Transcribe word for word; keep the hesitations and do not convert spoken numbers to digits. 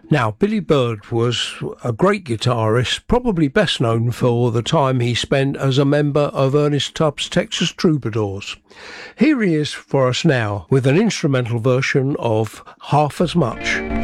Now, Billy Bird was a great guitarist, probably best known for the time he spent as a member of Ernest Tubb's Texas Troubadours. Here he is for us now with an instrumental version of Half As Much.